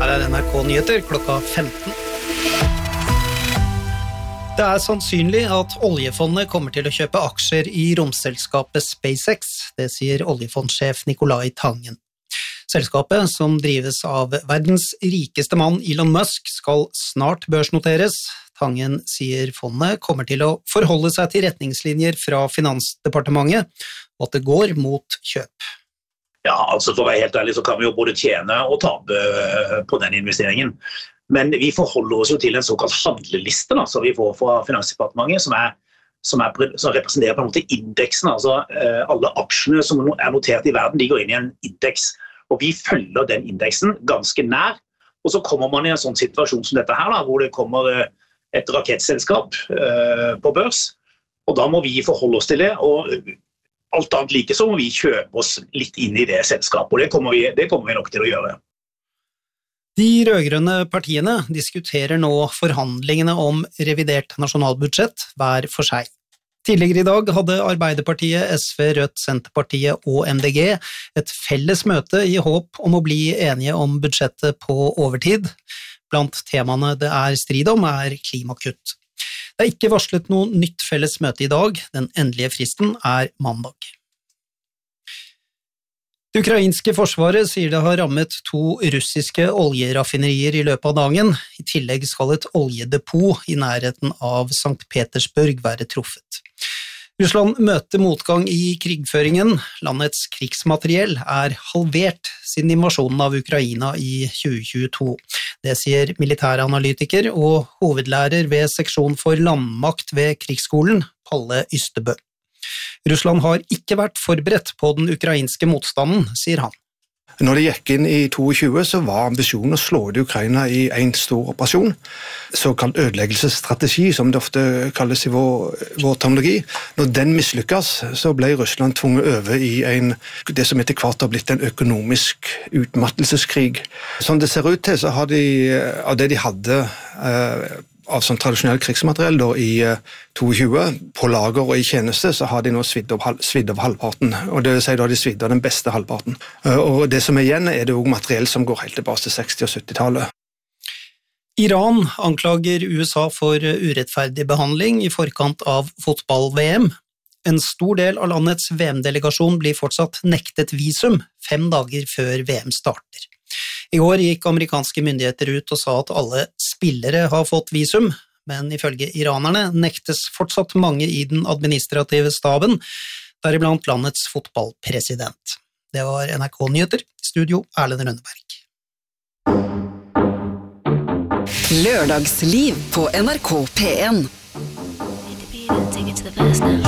her NRK Nyheter klokka 15. Det sannsynlig at oljefondet kommer til å kjøpe aksjer i romselskapet SpaceX, det sier oljefondsjef Nicolai Tangen. Selskapet, som drives av verdens rikeste mann Elon Musk, skal snart børsnoteres. Tangen sier fondet kommer til å forholde seg til retningslinjer fra Finansdepartementet, og at det går mot kjøp. Ja, altså for å være helt ærlig så kan vi jo både tjene og tape på den investeringen. Men vi forholder oss jo til en såkalt handleliste da, som vi får fra Finansdepartementet, som representerer på en måte indeksen. Altså alle aksjene som er notert i verden, de går inn i en indeks. Og vi følger den indeksen ganske nær. Og så kommer man i en sånn situasjon som dette her, da, hvor det kommer et rakettselskap på børs. Og da må vi forholde oss til det, og alt annet like så må vi kjøpe oss litt inn i det selskapet. Og det kommer vi nok til å gjøre. De rødgrønne partiene diskuterer nå forhandlingene om revidert nasjonalbudsjett hver for seg. Tidligere i dag hadde Arbeiderpartiet, SV, Rødt, Senterpartiet og MDG et felles møte i håp om å bli enige om budsjettet på overtid. Blant temaene det strid om klimakutt. Det ikke varslet noe nytt felles møte i dag, den endelige fristen mandag. Det ukrainske forsvaret sier det har rammet 2 russiske oljeraffinerier i løpet av dagen. I tillegg skal et oljedepot i nærheten av St. Petersburg være truffet. Russland møter motgang i krigføringen. Landets krigsmateriell halvert siden invasjonen av Ukraina i 2022. Det sier militæranalytiker og hovedlærer ved seksjon for landmakt ved krigsskolen, Palle Ystebø. Russland har ikke vært forberedt på den ukrainske motstanden, sier han. Når de gikk inn i 22, så var ambisjonen å slå ut Ukraina i en stor operasjon, såkalt ødeleggelsesstrategi, som det ofte kalles i vår terminologi. Når den mislykkes, så ble Russland tvunget over i det som etter hvert har blitt en økonomisk utmattelseskrig. Som det ser ut til, så har de, av det de hadde av sånn tradisjonell krigsmateriell da, i 22, på lager og i tjeneste, så har de nå svidd av halvparten. Og det vil si da har de svidd av den beste halvparten. Og det som igjen det også materiell som går helt tilbake til 60- og 70-tallet. Iran anklager USA for urettferdig behandling i forkant av fotball-VM. En stor del av landets VM-delegasjon blir fortsatt nektet visum 5 dager før VM starter. I år gikk amerikanske myndigheter ut og sa at alle spillere har fått visum, men ifølge iranerne nektes fortsatt mange i den administrative staben, deriblant landets fotballpresident. Det var NRK Nyheter, studio Erlend Rønneberg. Lørdagsliv på NRK P1.